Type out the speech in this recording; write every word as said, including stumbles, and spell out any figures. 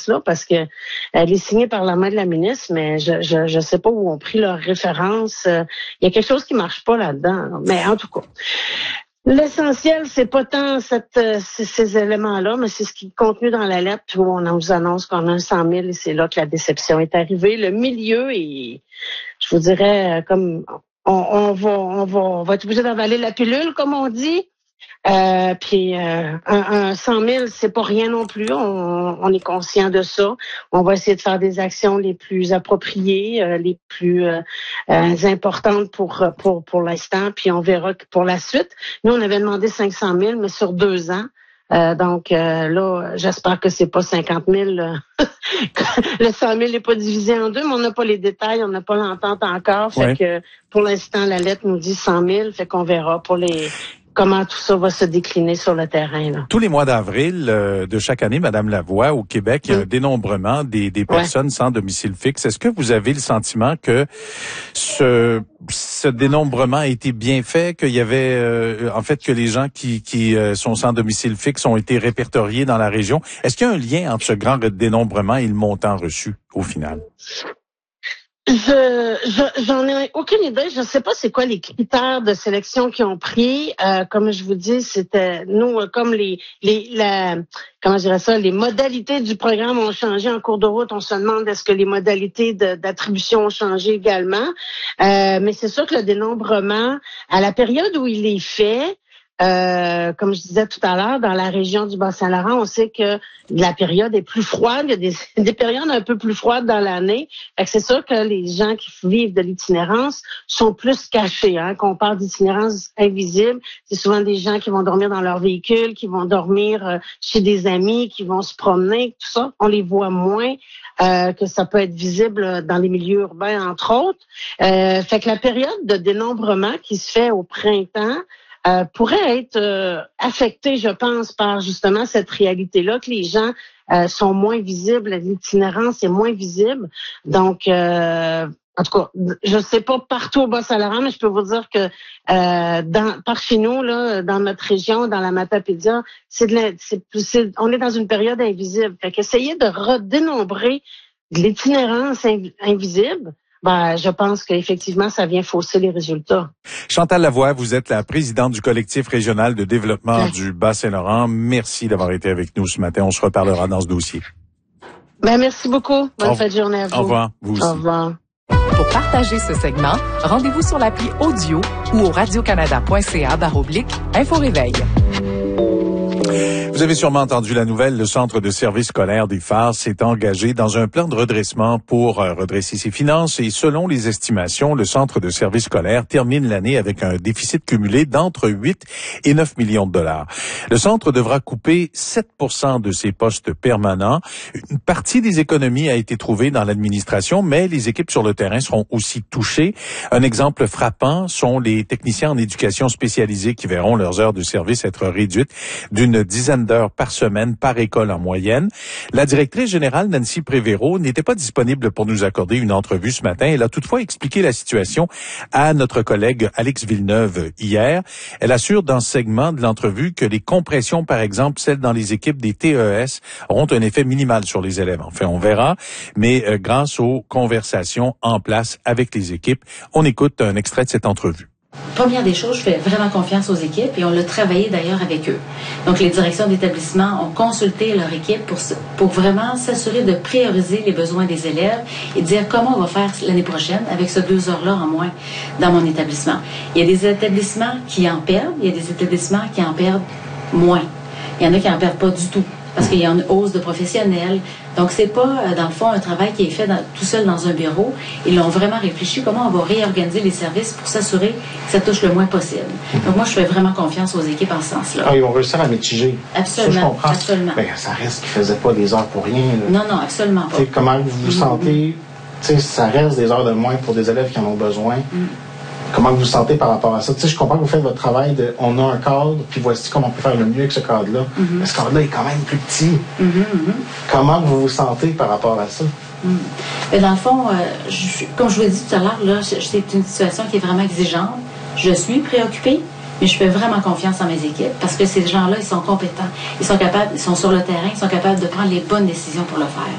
référence-là parce que elle est signée par la main de la ministre, mais je je, je sais pas où ont pris leur référence. Il y a quelque chose qui marche pas là-dedans. Là. Mais en tout cas, l'essentiel, c'est pas tant cette, ces, ces éléments-là, mais c'est ce qui est contenu dans la lettre où on nous annonce qu'on a un cent mille et c'est là que la déception est arrivée. Le milieu est, je vous dirais, comme on, on va, on va, on va être obligé d'avaler la pilule, comme on dit. Euh, puis euh, un, un cent mille, c'est pas rien non plus. On, on est conscient de ça. On va essayer de faire des actions les plus appropriées, euh, les plus euh, euh, importantes pour pour pour l'instant. Puis on verra que pour la suite. Nous, on avait demandé cinq cent mille, mais sur deux ans. Euh, donc euh, là, j'espère que c'est pas cinquante mille. Le cent mille n'est pas divisé en deux, mais on n'a pas les détails, on n'a pas l'entente encore. Fait ouais. que pour l'instant, la lettre nous dit cent mille. Fait qu'on verra pour les comment tout ça va se décliner sur le terrain. Là. Tous les mois d'avril euh, de chaque année, Madame Lavoie, au Québec, il y a un dénombrement des, des personnes ouais. sans domicile fixe. Est-ce que vous avez le sentiment que ce, ce dénombrement a été bien fait, qu'il y avait, euh, en fait, que les gens qui, qui euh, sont sans domicile fixe ont été répertoriés dans la région? Est-ce qu'il y a un lien entre ce grand dénombrement et le montant reçu au final? Je, je j'en ai aucune idée. Je ne sais pas c'est quoi les critères de sélection qu'ils ont pris. Euh, comme je vous dis, c'était nous comme les les la comment je dirais ça, les modalités du programme ont changé en cours de route. On se demande est-ce que les modalités de, d'attribution ont changé également. Euh, mais c'est sûr que le dénombrement à la période où il est fait. Euh, comme je disais tout à l'heure, dans la région du Bas-Saint-Laurent, on sait que la période est plus froide. Il y a des, des périodes un peu plus froides dans l'année. Fait que c'est sûr que les gens qui vivent de l'itinérance sont plus cachés. Hein. Quand on parle d'itinérance invisible, c'est souvent des gens qui vont dormir dans leur véhicule, qui vont dormir chez des amis, qui vont se promener, tout ça. On les voit moins euh, que ça peut être visible dans les milieux urbains, entre autres. Euh, fait que la période de dénombrement qui se fait au printemps, Euh, pourrait être euh, affecté, je pense, par justement cette réalité-là, que les gens euh, sont moins visibles, l'itinérance est moins visible. Donc, euh, en tout cas, je ne sais pas partout au Bas-Saint-Laurent, mais je peux vous dire que euh, dans, par chez nous, là, dans notre région, dans la Matapédia, c'est de la, c'est, c'est, on est dans une période invisible. Fait qu'essayer de redénombrer de l'itinérance inv- invisible, ben, je pense qu'effectivement, ça vient fausser les résultats. Chantal Lavoie, vous êtes la présidente du collectif régional de développement ouais. du Bas-Saint-Laurent. Merci d'avoir été avec nous ce matin. On se reparlera dans ce dossier. Ben, merci beaucoup. Bonne fin de journée à vous. Au revoir. Vous aussi. Au revoir. Pour partager ce segment, rendez-vous sur l'appli audio ou au radiocanada.ca barre oblique Info Réveil. Vous avez sûrement entendu la nouvelle, le Centre de services scolaires des Phares s'est engagé dans un plan de redressement pour euh, redresser ses finances et selon les estimations, le Centre de services scolaires termine l'année avec un déficit cumulé d'entre huit et neuf millions de dollars. Le Centre devra couper sept pour cent de ses postes permanents. Une partie des économies a été trouvée dans l'administration, mais les équipes sur le terrain seront aussi touchées. Un exemple frappant sont les techniciens en éducation spécialisée qui verront leurs heures de service être réduites d'une dizaine d'heures par semaine par école en moyenne. La directrice générale Nancy Prévéraud n'était pas disponible pour nous accorder une entrevue ce matin. Elle a toutefois expliqué la situation à notre collègue Alex Villeneuve hier. Elle assure dans ce segment de l'entrevue que les compressions, par exemple, celles dans les équipes des T E S, auront un effet minimal sur les élèves. Enfin, on verra, mais euh, grâce aux conversations en place avec les équipes, on écoute un extrait de cette entrevue. Première des choses, je fais vraiment confiance aux équipes et on l'a travaillé d'ailleurs avec eux. Donc, les directions d'établissement ont consulté leur équipe pour, pour vraiment s'assurer de prioriser les besoins des élèves et de dire comment on va faire l'année prochaine avec ces deux heures-là en moins dans mon établissement. Il y a des établissements qui en perdent, il y a des établissements qui en perdent moins. Il y en a qui en perdent pas du tout parce qu'il y a une hausse de professionnels. Donc, c'est pas, dans le fond, un travail qui est fait dans, tout seul dans un bureau. Ils l'ont vraiment réfléchi comment on va réorganiser les services pour s'assurer que ça touche le moins possible. Donc, moi, je fais vraiment confiance aux équipes en ce sens-là. Ah, ils vont réussir à mitiger. Absolument. Ça, je comprends. Absolument. Ben, ça reste qu'ils ne faisaient pas des heures pour rien. Là. Non, non, absolument pas. T'sais, comment vous vous mm-hmm. sentez? T'sais, ça reste des heures de moins pour des élèves qui en ont besoin. Mm. Comment vous vous sentez par rapport à ça? Tu sais, je comprends que vous faites votre travail de on a un cadre, puis voici comment on peut faire le mieux avec ce cadre-là. Mm-hmm. Mais ce cadre-là est quand même plus petit. Mm-hmm, mm-hmm. Comment vous vous sentez par rapport à ça? Mm. Mais dans le fond, euh, je, comme je vous l'ai dit tout à l'heure, là, c'est une situation qui est vraiment exigeante. Je suis préoccupée, mais je fais vraiment confiance en mes équipes parce que ces gens-là, ils sont compétents. Ils sont capables, ils sont sur le terrain, ils sont capables de prendre les bonnes décisions pour le faire.